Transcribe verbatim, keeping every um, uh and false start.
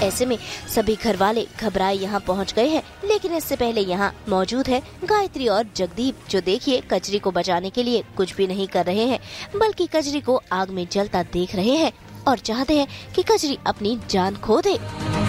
ऐसे में सभी घर वाले घबराए यहाँ पहुँच गए हैं, लेकिन इससे पहले यहाँ मौजूद है गायत्री और जगदीप, जो देखिए कजरी को बचाने के लिए कुछ भी नहीं कर रहे हैं, बल्कि कजरी को आग में जलता देख रहे हैं और चाहते हैं कि कजरी अपनी जान खो दे।